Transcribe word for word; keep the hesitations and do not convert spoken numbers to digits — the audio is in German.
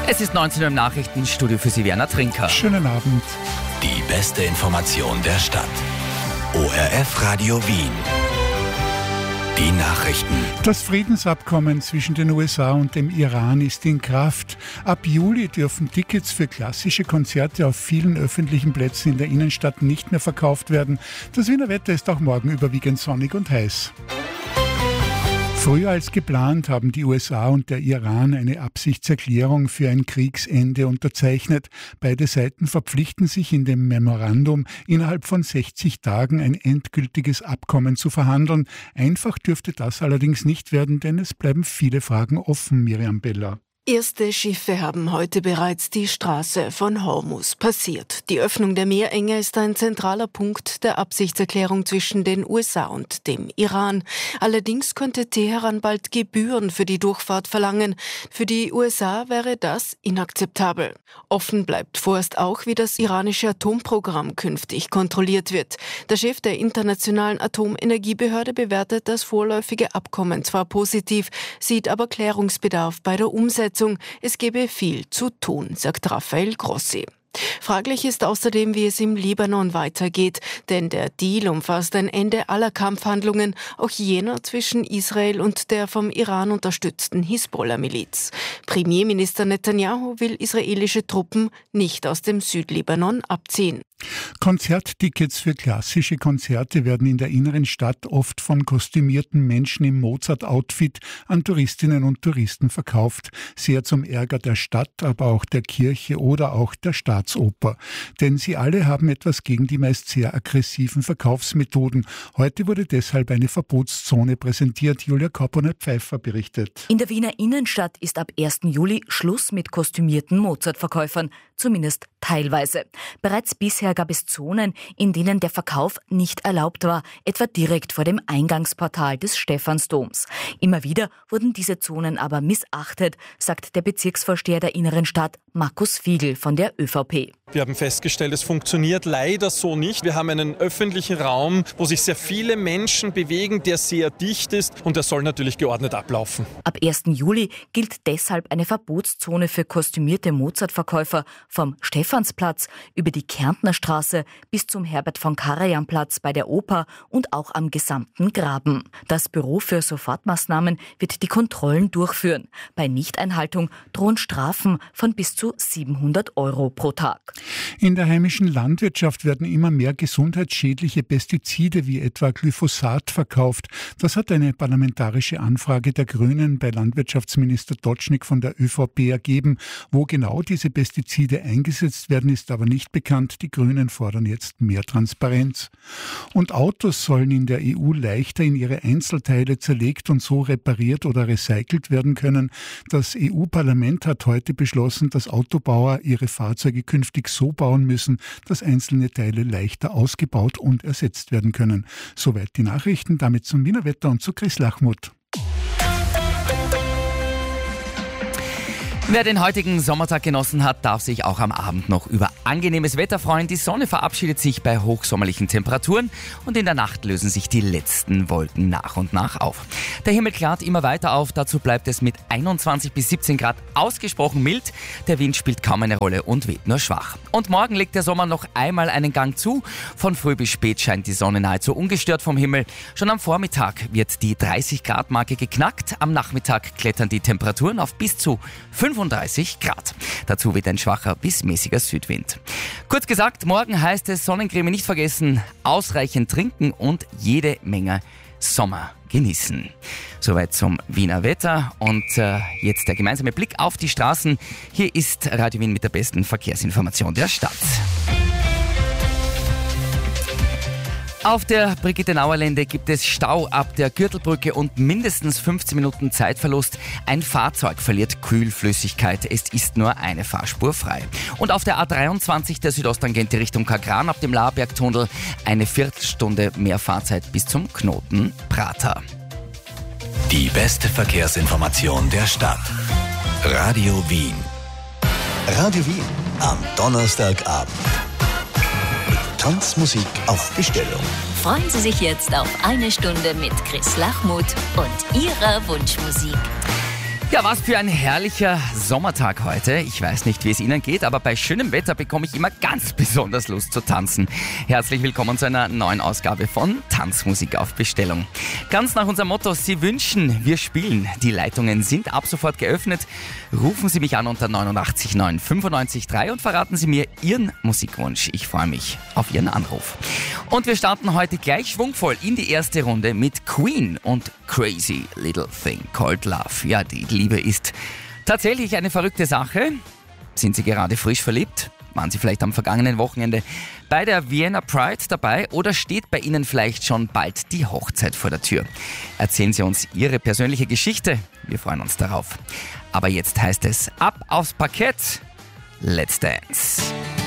Es ist neunzehn Uhr im Nachrichtenstudio, für Sie Werner Trinker. Schönen Abend. Die beste Information der Stadt. O R F Radio Wien. Die Nachrichten. Das Friedensabkommen zwischen den U S A und dem Iran ist in Kraft. Ab Juli dürfen Tickets für klassische Konzerte auf vielen öffentlichen Plätzen in der Innenstadt nicht mehr verkauft werden. Das Wiener Wetter ist auch morgen überwiegend sonnig und heiß. Früher als geplant haben die U S A und der Iran eine Absichtserklärung für ein Kriegsende unterzeichnet. Beide Seiten verpflichten sich in dem Memorandum, innerhalb von sechzig Tagen ein endgültiges Abkommen zu verhandeln. Einfach dürfte das allerdings nicht werden, denn es bleiben viele Fragen offen, Miriam Beller. Erste Schiffe haben heute bereits die Straße von Hormuz passiert. Die Öffnung der Meerenge ist ein zentraler Punkt der Absichtserklärung zwischen den U S A und dem Iran. Allerdings könnte Teheran bald Gebühren für die Durchfahrt verlangen. Für die U S A wäre das inakzeptabel. Offen bleibt vorerst auch, wie das iranische Atomprogramm künftig kontrolliert wird. Der Chef der Internationalen Atomenergiebehörde bewertet das vorläufige Abkommen zwar positiv, sieht aber Klärungsbedarf bei der Umsetzung. Es gebe viel zu tun, sagt Rafael Grossi. Fraglich ist außerdem, wie es im Libanon weitergeht, denn der Deal umfasst ein Ende aller Kampfhandlungen, auch jener zwischen Israel und der vom Iran unterstützten Hisbollah-Miliz. Premierminister Netanyahu will israelische Truppen nicht aus dem Südlibanon abziehen. Konzerttickets für klassische Konzerte werden in der inneren Stadt oft von kostümierten Menschen im Mozart-Outfit an Touristinnen und Touristen verkauft. Sehr zum Ärger der Stadt, aber auch der Kirche oder auch der Staatsoper. Denn sie alle haben etwas gegen die meist sehr aggressiven Verkaufsmethoden. Heute wurde deshalb eine Verbotszone präsentiert. Julia Kauponer-Pfeiffer berichtet. In der Wiener Innenstadt ist ab ersten Juli Schluss mit kostümierten Mozart-Verkäufern. Zumindest teilweise. Bereits bisher gab es Zonen, in denen der Verkauf nicht erlaubt war, etwa direkt vor dem Eingangsportal des Stephansdoms. Immer wieder wurden diese Zonen aber missachtet, sagt der Bezirksvorsteher der Inneren Stadt, Markus Fiegel von der ÖVP. Wir haben festgestellt, es funktioniert leider so nicht. Wir haben einen öffentlichen Raum, wo sich sehr viele Menschen bewegen, der sehr dicht ist und der soll natürlich geordnet ablaufen. Ab ersten Juli gilt deshalb eine Verbotszone für kostümierte Mozartverkäufer vom Stephansplatz über die Kärntner Straße bis zum Herbert von Karajan Platz bei der Oper und auch am gesamten Graben. Das Büro für Sofortmaßnahmen wird die Kontrollen durchführen. Bei Nichteinhaltung drohen Strafen von bis zu siebenhundert Euro pro Tag. In der heimischen Landwirtschaft werden immer mehr gesundheitsschädliche Pestizide wie etwa Glyphosat verkauft. Das hat eine parlamentarische Anfrage der Grünen bei Landwirtschaftsminister Dotschnik von der ÖVP ergeben. Wo genau diese Pestizide eingesetzt werden, ist aber nicht bekannt. Die Grünen fordern jetzt mehr Transparenz. Und Autos sollen in der E U leichter in ihre Einzelteile zerlegt und so repariert oder recycelt werden können. Das E U-Parlament hat heute beschlossen, dass Autobauer ihre Fahrzeuge künftig so bauen müssen, dass einzelne Teile leichter ausgebaut und ersetzt werden können. Soweit die Nachrichten, damit zum Wiener Wetter und zu Chris Lachmuth. Wer den heutigen Sommertag genossen hat, darf sich auch am Abend noch über angenehmes Wetter freuen. Die Sonne verabschiedet sich bei hochsommerlichen Temperaturen und in der Nacht lösen sich die letzten Wolken nach und nach auf. Der Himmel klart immer weiter auf, dazu bleibt es mit einundzwanzig bis siebzehn Grad ausgesprochen mild. Der Wind spielt kaum eine Rolle und weht nur schwach. Und morgen legt der Sommer noch einmal einen Gang zu. Von früh bis spät scheint die Sonne nahezu ungestört vom Himmel. Schon am Vormittag wird die dreißig Grad Marke geknackt. Am Nachmittag klettern die Temperaturen auf bis zu fünfunddreißig Grad. Dazu weht ein schwacher bis mäßiger Südwind. Kurz gesagt, morgen heißt es Sonnencreme nicht vergessen, ausreichend trinken und jede Menge Sommer genießen. Soweit zum Wiener Wetter und äh, jetzt der gemeinsame Blick auf die Straßen. Hier ist Radio Wien mit der besten Verkehrsinformation der Stadt. Auf der Brigitte-Nauer-Lände gibt es Stau ab der Gürtelbrücke und mindestens fünfzehn Minuten Zeitverlust. Ein Fahrzeug verliert Kühlflüssigkeit. Es ist nur eine Fahrspur frei. Und auf der A dreiundzwanzig der Südosttangente Richtung Kagran ab dem Laarbergtunnel eine Viertelstunde mehr Fahrzeit bis zum Knoten Prater. Die beste Verkehrsinformation der Stadt. Radio Wien. Radio Wien am Donnerstagabend. Tanzmusik auf Bestellung. Freuen Sie sich jetzt auf eine Stunde mit Chris Lachmuth und ihrer Wunschmusik. Ja, was für ein herrlicher Sommertag heute. Ich weiß nicht, wie es Ihnen geht, aber bei schönem Wetter bekomme ich immer ganz besonders Lust zu tanzen. Herzlich willkommen zu einer neuen Ausgabe von Tanzmusik auf Bestellung. Ganz nach unserem Motto, Sie wünschen, wir spielen. Die Leitungen sind ab sofort geöffnet. Rufen Sie mich an unter neunundachtzig neun fünfundneunzig drei und verraten Sie mir Ihren Musikwunsch. Ich freue mich auf Ihren Anruf. Und wir starten heute gleich schwungvoll in die erste Runde mit Queen und Crazy Little Thing Called Love. Ja, die Liebe ist tatsächlich eine verrückte Sache. Sind Sie gerade frisch verliebt? Waren Sie vielleicht am vergangenen Wochenende bei der Vienna Pride dabei oder steht bei Ihnen vielleicht schon bald die Hochzeit vor der Tür? Erzählen Sie uns Ihre persönliche Geschichte. Wir freuen uns darauf. Aber jetzt heißt es ab aufs Parkett. Let's Dance.